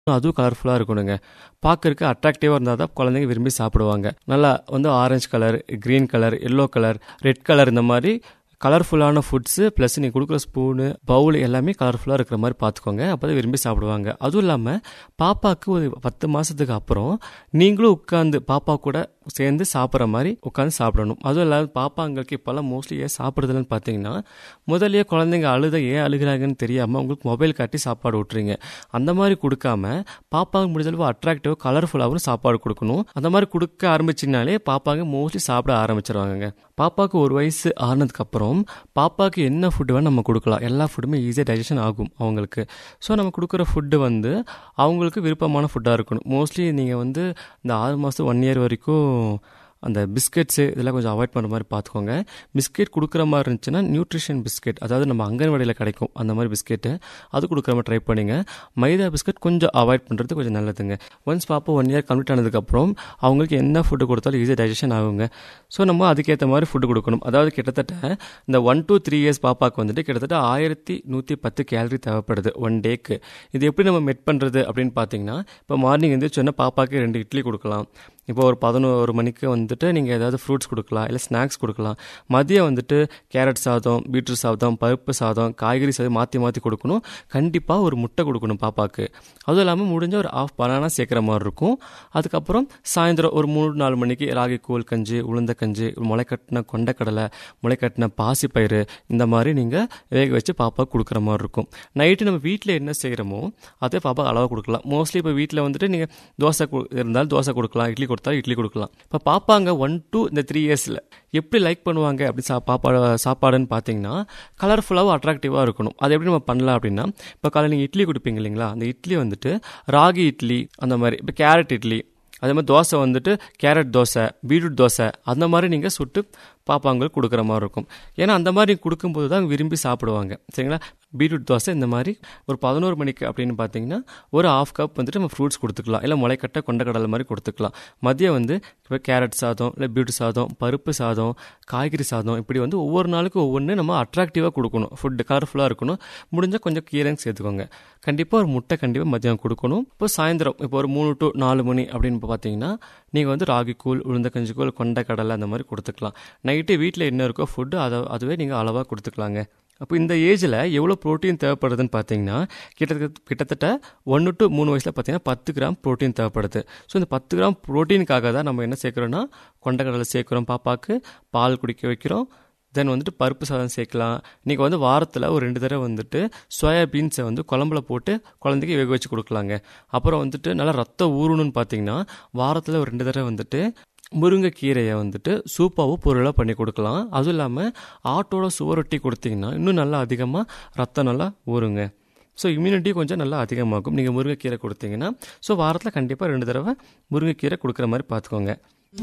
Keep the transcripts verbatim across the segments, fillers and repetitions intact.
அதுவும் கலர்ஃபுல்லாக இருக்கணுங்க. பார்க்கறக்கு அட்ராக்டிவாக இருந்தால் தான் குழந்தைங்க விரும்பி சாப்பிடுவாங்க. நல்லா வந்து orange colour, green colour, yellow colour, red colour இந்த மாதிரி கலர்ஃபுல்லான ஃபுட்ஸு ப்ளஸ் நீங்கள் கொடுக்குற ஸ்பூனு பவுல் எல்லாமே கலர்ஃபுல்லாக இருக்கிற மாதிரி பார்த்துக்கோங்க. அப்போ தான் விரும்பி சாப்பிடுவாங்க. அதுவும் இல்லாமல் பாப்பாவுக்கு ஒரு பத்து மாதத்துக்கு அப்புறம் நீங்களும் உட்காந்து பாப்பா கூட சேர்ந்து சாப்பிட்ற மாதிரி உட்காந்து சாப்பிடணும். அதுவும் இல்லாமல் பாப்பாங்களுக்கு இப்போல்லாம் மோஸ்ட்லி ஏன் சாப்பிட்றதுன்னு பார்த்தீங்கன்னா, முதல்லையே குழந்தைங்க அழுத ஏன் அழுகிறாங்கன்னு தெரியாமல் அவங்களுக்கு மொபைல் காட்டி சாப்பாடு விட்டுறீங்க. அந்த மாதிரி கொடுக்காம பாப்பாவுக்கு முடிஞ்சளவு அட்ராக்டிவாக கலர்ஃபுல்லாகவும் சாப்பாடு கொடுக்கணும். அந்த மாதிரி கொடுக்க ஆரம்பிச்சிங்கனாலே பாப்பாங்க மோஸ்ட்லி சாப்பிட ஆரம்பிச்சிருவாங்க. பாப்பாவுக்கு ஒரு வயசு ஆனதுக்கப்புறம் பாப்பாவுக்கு என்ன ஃபுட்டு வேணும் நம்ம கொடுக்கலாம். எல்லா ஃபுட்டுமே ஈஸியாக டைஜஷன் ஆகும் அவங்களுக்கு. ஸோ நம்ம கொடுக்குற ஃபுட்டு வந்து அவங்களுக்கு விருப்பமான ஃபுட்டாக இருக்கணும். மோஸ்ட்லி நீங்கள் வந்து இந்த ஆறு மாதம் ஒன் இயர் வரைக்கும் அந்த பிஸ்கெட்ஸு இதெல்லாம் கொஞ்சம் அவாய்ட் பண்ணுற மாதிரி பார்த்துக்கோங்க. பிஸ்கெட் கொடுக்குற மாதிரி இருந்துச்சுன்னா நியூட்ரிஷன் பிஸ்கெட், அதாவது நம்ம அங்கன்வாடியில் கிடைக்கும் அந்த மாதிரி பிஸ்கெட்டு, அது கொடுக்குற மாதிரி ட்ரை பண்ணிங்க. மைதா பிஸ்கெட் கொஞ்சம் அவாய்ட் பண்ணுறது கொஞ்சம் நல்லதுங்க. ஒன்ஸ் பாப்பா ஒன் இயர் கம்ப்ளீட் ஆனதுக்கப்புறம் அவங்களுக்கு என்ன ஃபுட்டு கொடுத்தாலும் ஈஸியாக டைஜஷன் ஆகுங்க. ஸோ நம்ம அதுக்கேற்ற மாதிரி ஃபுட்டு கொடுக்கணும். அதாவது கிட்டத்தட்ட இந்த ஒன் டூ த்ரீ இயர்ஸ் பாப்பாவுக்கு வந்துட்டு கிட்டத்தட்ட ஆயிரத்தி நூற்றி பத்து கேலரி தேவைப்படுது ஒன் டேக்கு. இது எப்படி நம்ம மெட் பண்ணுறது அப்படின்னு பார்த்தீங்கன்னா, இப்போ மார்னிங் வந்து சொன்னால் பாப்பாவுக்கு ரெண்டு இட்லி கொடுக்கலாம். இப்போ ஒரு பதினோரு மணிக்கு வந்துட்டு நீங்கள் ஏதாவது ஃப்ரூட்ஸ் கொடுக்கலாம், இல்லை ஸ்நாக்ஸ் கொடுக்கலாம். மதியம் வந்துட்டு கேரட் சாதம், பீட்ரூட் சாதம், பருப்பு சாதம், காய்கறி சாதம் மாற்றி மாற்றி கொடுக்கணும். கண்டிப்பாக ஒரு முட்டை கொடுக்கணும் பாப்பாவுக்கு. அதுவும் இல்லாமல் முடிஞ்ச ஒரு ஆஃப் பனானா சேர்க்குற மாதிரி இருக்கும். அதுக்கப்புறம் சாயந்தரம் ஒரு மூணு நாலு மணிக்கு ராகி கூழ் கஞ்சி, உளுந்த கஞ்சி, முளைக்கட்டின கொண்டக்கடலை, முளைக்கட்டின பாசிப்பயிறு இந்த மாதிரி நீங்கள் வேக வச்சு பாப்பாவுக்கு கொடுக்குற மாதிரி இருக்கும். நைட்டு நம்ம வீட்டில் என்ன செய்கிறோமோ அதே பாப்பா அளவாக கொடுக்கலாம். மோஸ்ட்லி இப்போ வீட்டில் வந்துட்டு நீங்கள் தோசை இருந்தாலும் தோசை கொடுக்கலாம், இட்லி கொடுத்தா இட்லி கொடுக்கலாம். இப்போ பாப்பாங்க ஒன் டூ இந்த த்ரீ இயர்ஸில் எப்படி லைக் பண்ணுவாங்க அப்படி சா பாப்பா சாப்பாடுன்னு பார்த்தீங்கன்னா கலர்ஃபுல்லாகவும் அட்ராக்டிவாக இருக்கணும். அது எப்படி நம்ம பண்ணலாம் அப்படின்னா, இப்போ காலையில் நீங்கள் இட்லி கொடுப்பீங்க இல்லைங்களா, அந்த இட்லி வந்துட்டு ராகி இட்லி அந்த மாதிரி, இப்போ கேரட் இட்லி, அதே மாதிரி தோசை வந்துட்டு கேரட் தோசை, பீட்ரூட் தோசை அந்த மாதிரி நீங்கள் சுட்டு பாப்பாங்களுக்கு கொடுக்குற மாதிரி இருக்கும். ஏன்னா அந்த மாதிரி கொடுக்கும்போது தான் விரும்பி சாப்பிடுவாங்க. சரிங்களா? பீட்ரூட் தோசை இந்த மாதிரி ஒரு பதினோரு மணிக்கு அப்படின்னு பார்த்தீங்கன்னா ஒரு ஆஃப் கப் வந்துட்டு நம்ம ஃப்ரூட்ஸ் கொடுத்துக்கலாம், இல்லை முளைக்கட்டை கொண்டக்கடலை மாதிரி கொடுத்துக்கலாம். மதியம் வந்து இப்போ கேரட் சாதம், இல்லை பீட்ரூட் சாதம், பருப்பு சாதம், காய்கறி சாதம், இப்படி வந்து ஒவ்வொரு நாளுக்கும் ஒவ்வொன்று நம்ம அட்ராக்டிவாக கொடுக்கணும். ஃபுட்டு கலர்ஃபுல்லாக இருக்கணும். முடிஞ்சால் கொஞ்சம் கீரைங்க சேர்த்துக்கோங்க. கண்டிப்பாக ஒரு முட்டை கண்டிப்பாக மதியம் கொடுக்கணும். இப்போ சாயந்தரம் இப்போ ஒரு மூணு டு நாலு மணி அப்படின்னு பார்த்தீங்கன்னா நீங்கள் வந்து ராகி கூழ், உளுந்த கஞ்சி கூழ், கொண்டக்கடலை அந்த மாதிரி கொடுத்துக்கலாம். நைட்டு வீட்டில் என்ன இருக்கோ ஃபுட்டு அதை அதுவே நீங்கள் அளவாக கொடுத்துக்கலாங்க. அப்போ இந்த ஏஜில் எவ்வளோ ப்ரோட்டீன் தேவைப்படுதுன்னு பார்த்தீங்கன்னா கிட்டத்தட்ட கிட்டத்தட்ட ஒன்று டு மூணு வயசில் பார்த்தீங்கன்னா பத்து கிராம் ப்ரோட்டீன் தேவைப்படுது. ஸோ இந்த பத்து கிராம் ப்ரோட்டீனுக்காக தான் நம்ம என்ன சேர்க்குறோன்னா கொண்டக்கடலை சேர்க்குறோம், பாப்பாவுக்கு பால் குடிக்க வைக்கிறோம். தென் வந்துட்டு பருப்பு சாதம் சேர்க்கலாம். நீங்கள் வந்து வாரத்தில் ஒரு ரெண்டு தடவை வந்துட்டு சோயாபீன்ஸை வந்து குழம்புல போட்டு குழந்தைக்கு வேக வச்சு கொடுக்கலாங்க. அப்புறம் வந்துட்டு நல்லா ரத்தம் ஊறணும்னு பார்த்தீங்கன்னா வாரத்தில் ஒரு ரெண்டு தடவை வந்துட்டு முருங்கைக்கீரையை வந்துட்டு சூப்பாகவும் பொருளாக பண்ணி கொடுக்கலாம். அதுவும் இல்லாமல் ஆட்டோட சுவரொட்டி கொடுத்தீங்கன்னா இன்னும் நல்லா அதிகமாக ரத்தம் நல்லா ஊறுங்க. ஸோ இம்யூனிட்டி கொஞ்சம் நல்லா அதிகமாகும் நீங்கள் முருங்கைக்கீரை கொடுத்தீங்கன்னா. ஸோ வாரத்தில் கண்டிப்பாக ரெண்டு தடவை முருங்கைக்கீரை கொடுக்குற மாதிரி பார்த்துக்கோங்க.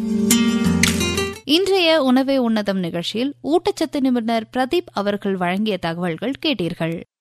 இன்றைய உணவே உன்னதம் நிகழ்ச்சியில் ஊட்டச்சத்து நிபுணர் பிரதீப் அவர்கள் வழங்கிய தகவல்கள் கேட்டீர்கள்.